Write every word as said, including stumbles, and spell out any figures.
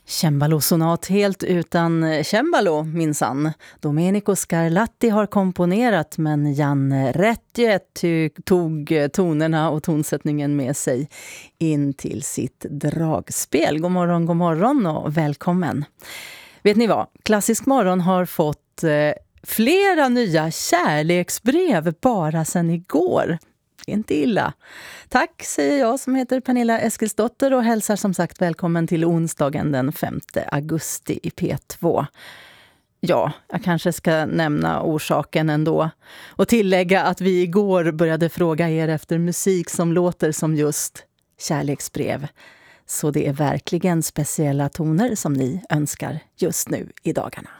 Cembalo-sonat helt utan cembalo, minsann. Domenico Scarlatti har komponerat, men Jan Rättje tog tonerna och tonsättningen med sig in till sitt dragspel. God morgon, god morgon och välkommen. Vet ni vad? Klassisk morgon har fått eh, flera nya kärleksbrev bara sedan igår. Inte illa. Tack säger jag som heter Pernilla Eskilsdotter och hälsar som sagt välkommen till onsdagen den femte augusti i P två. Ja, jag kanske ska nämna orsaken ändå och tillägga att vi igår började fråga er efter musik som låter som just kärleksbrev. Så det är verkligen speciella toner som ni önskar just nu i dagarna.